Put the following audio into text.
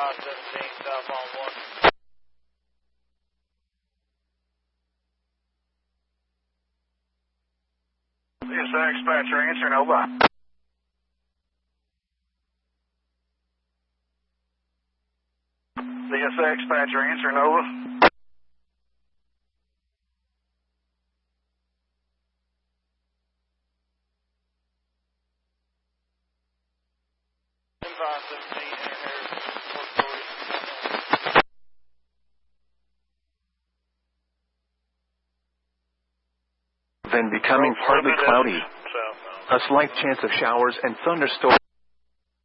517, southbound 1. DSA dispatcher answering over. DSA dispatcher answering over. Then becoming partly cloudy. A slight chance of showers and thunderstorms.